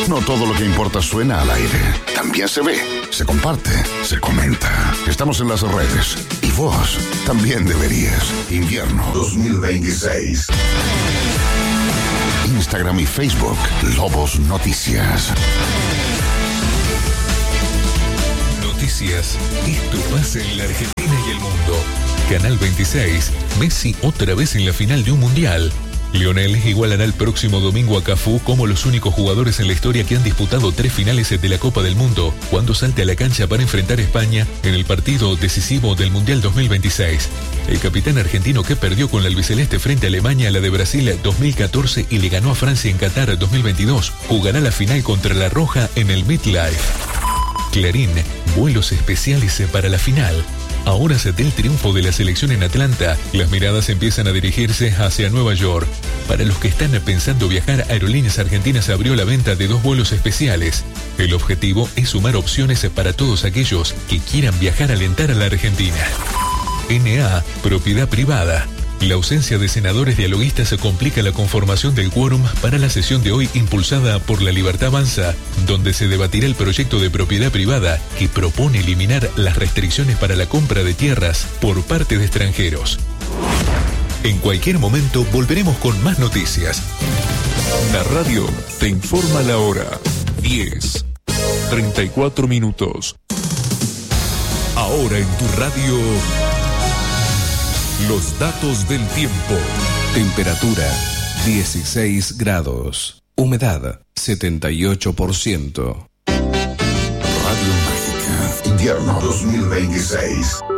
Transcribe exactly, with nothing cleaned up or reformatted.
No todo lo que importa suena al aire. También se ve, se comparte, se comenta. Estamos en las redes. Y vos también deberías. Invierno dos mil veintiséis. Instagram y Facebook, Lobos Noticias. Noticias. Esto pasa en la Argentina y el mundo. Canal veintiséis. Messi otra vez en la final de un mundial. Lionel igualará el próximo domingo a Cafú como los únicos jugadores en la historia que han disputado tres finales de la Copa del Mundo cuando salte a la cancha para enfrentar a España en el partido decisivo del Mundial dos mil veintiséis. El capitán argentino, que perdió con la albiceleste frente a Alemania la de Brasil dos mil catorce y le ganó a Francia en Qatar dos mil veintidós, jugará la final contra la Roja en el MetLife. Clarín, vuelos especiales para la final. A horas del triunfo de la selección en Atlanta, las miradas empiezan a dirigirse hacia Nueva York. Para los que están pensando viajar, Aerolíneas Argentinas abrió la venta de dos vuelos especiales. El objetivo es sumar opciones para todos aquellos que quieran viajar a alentar a la Argentina. N A, propiedad privada. La ausencia de senadores dialoguistas complica la conformación del quórum para la sesión de hoy impulsada por La Libertad Avanza, donde se debatirá el proyecto de propiedad privada que propone eliminar las restricciones para la compra de tierras por parte de extranjeros. En cualquier momento volveremos con más noticias. La radio te informa la hora. diez, treinta y cuatro minutos. Ahora en tu radio... Los datos del tiempo. Temperatura dieciséis grados. Humedad setenta y ocho por ciento. Radio Mágica. Invierno dos mil veintiséis.